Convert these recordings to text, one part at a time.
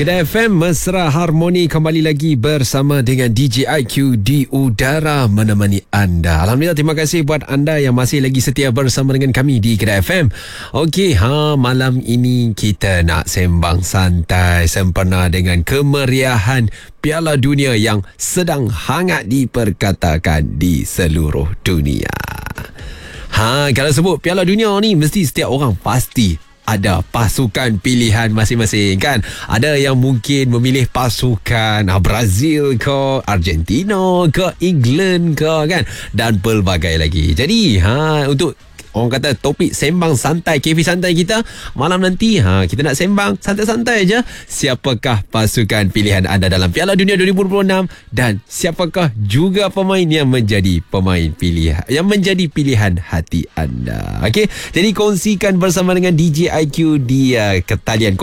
Kedai FM Mesra Harmoni kembali lagi bersama dengan DJ IQ di udara menemani anda. Alhamdulillah, terima kasih buat anda yang masih lagi setia bersama dengan kami di Kedai FM. Okey, malam ini kita nak sembang santai sempena dengan kemeriahan Piala Dunia yang sedang hangat diperkatakan di seluruh dunia. Kalau sebut Piala Dunia ni, mesti setiap orang pasti ada pasukan pilihan masing-masing kan. Ada yang mungkin memilih pasukan Brazil ke, Argentina ke, England ke kan, dan pelbagai lagi. Jadi untuk orang kata topik sembang santai, kafe santai kita malam nanti, kita nak sembang santai-santai aja. Siapakah pasukan pilihan anda dalam Piala Dunia 2026 dan siapakah juga pemain yang menjadi pilihan hati anda. Okey, jadi kongsikan bersama dengan DJ IQ di talian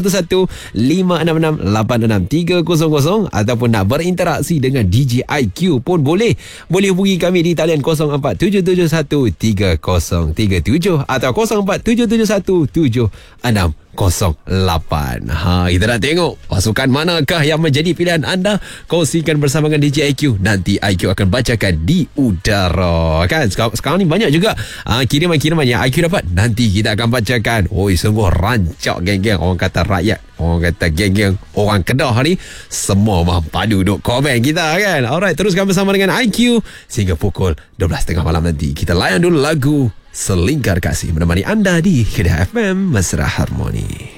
011566863000 ataupun nak berinteraksi dengan DJ IQ pun boleh hubungi kami di talian 0477130337 atau 0477176008. Kita nak tengok pasukan manakah yang menjadi pilihan anda. Kongsikan bersama dengan DJ IQ. Nanti IQ akan bacakan di udara kan. Sekarang ni banyak juga kiriman-kiriman yang IQ dapat. Nanti kita akan bacakan. Sungguh rancak geng-geng orang kata rakyat, orang kata geng-geng orang Kedah ni semua padu duk komen kita kan. Alright, teruskan bersama dengan IQ sehingga pukul 12.30 malam nanti. Kita layan dulu lagu Selingkar Kasih menemani anda di Kedai FM Mesra Harmoni.